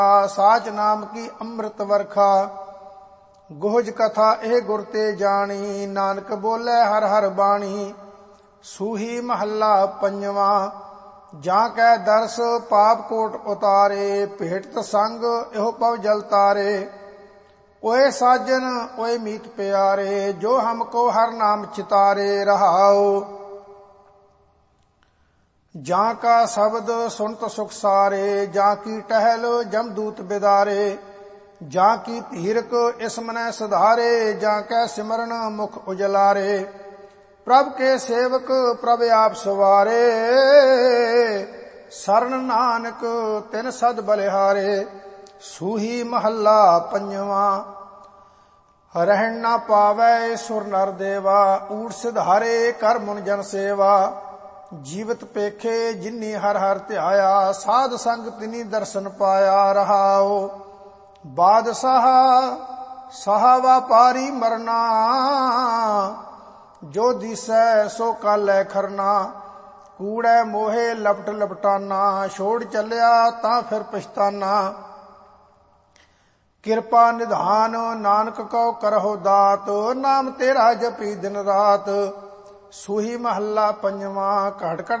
ਸਾਚ ਨਾਮ ਕੀ ਅੰਮ੍ਰਿਤ ਵਰਖਾ। ਗੋਹਜ ਕਥਾ ਇਹ ਗੁਰ ਤੇ ਜਾਣੀ, ਨਾਨਕ ਬੋਲੇ ਹਰ ਹਰ ਬਾਣੀ। ਸੂਹੀ ਮਹੱਲਾ ਪੰਜਵਾਂ। ਜਾਂ ਕੈ ਦਰਸ ਪਾਪ ਕੋਟ ਉਤਾਰੇ, ਭੇਟਤ ਸੰਗ ਇਹੋ ਪਵ ਜਲ ਤਾਰੇ। ਓਏ ਸਾਜਨ ਓਏ ਮੀਤ ਪਿਆਰੇ, ਜੋ ਹਮਕੋ ਹਰ ਨਾਮ ਚਿਤਾਰੇ। ਰਹਾਉ ਜਾਂ ਕਾ ਸ਼ਬਦ ਸੁਨਤ ਸੁਖ ਸਾਰੇ, ਜਾਂ ਕੀ ਟਹਿਲ ਜਮਦੂਤ ਬਿਦਾਰੇ। ਜਾਂ ਕੀ ਧੀਰਕ ਇਸ ਮਨੈ ਸੁਧਾਰੇ, ਜਾਂ ਕੈ ਸਿਮਰਨ ਮੁਖ ਉਜਲਾਰੇ। ਪ੍ਰਭ ਕੇ ਸੇਵਕ ਪ੍ਰਭ ਆਪ ਸਵਾਰੇ, ਸਰਨ ਨਾਨਕ ਤਿਨ ਸਦ ਬਲਿਹਾਰੇ। ਸੂਹੀ ਮਹੱਲਾ ਪੰਜਵਾਂ। ਰਹਿਣ ਨਾ ਪਾਵੈ ਸੁਰ ਨਰ ਦੇਵਾ, ਊਠ ਸਿਧਾਰੇ ਕਰ ਮੁਨ ਜਨ ਸੇਵਾ। ਜੀਵਤ ਪੇਖੇ ਜਿਨੀ ਹਰ ਹਰ ਧਿਆਇਆ, ਸਾਧ ਸੰਗ ਤਿਨੀ ਦਰਸ਼ਨ ਪਾਇਆ। ਰਹਾਉ ਬਾਦਸ਼ਾਹ ਸਾਹ ਵਾਪਾਰੀ ਮਰਨਾ, ਜੋ ਦਿਸੈ ਸੋ ਕਾਲੈ ਖਰਨਾ। ਕੂੜੈ ਮੋਹੇ ਲਪਟ ਲਪਟਾਨਾ, ਛੋੜ ਚੱਲਿਆ ਤਾਂ ਫਿਰ ਪਛਤਾਨਾ। ਕਿਰਪਾ ਨਿਧਾਨ ਨਾਨਕ ਕਉ ਕਰਹੁ ਦਾਤ, ਨਾਮ ਤੇਰਾ ਜਪੀ ਦਿਨ ਰਾਤ। ਸੂਹੀ ਮਹੱਲਾ ਪੰਜਵਾਂ। ਘਟ ਘਟ